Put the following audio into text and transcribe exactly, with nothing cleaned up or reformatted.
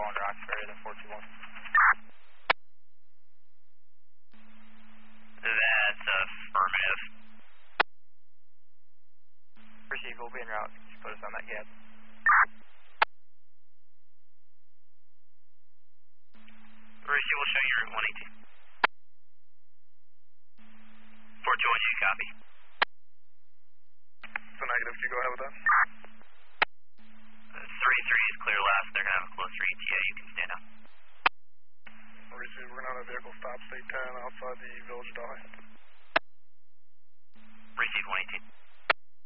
on Roxbury, the four two one. That's affirmative. Receive, we'll be en route. Just put us on that gap. Receive, we'll show you route one eighteen. four two one, you copy. So negative, you go ahead with that? three three is clear left. They're going to have a closer E T A. You can stand up. Receive, we're going to have a vehicle stop state ten outside the Village of Delhi.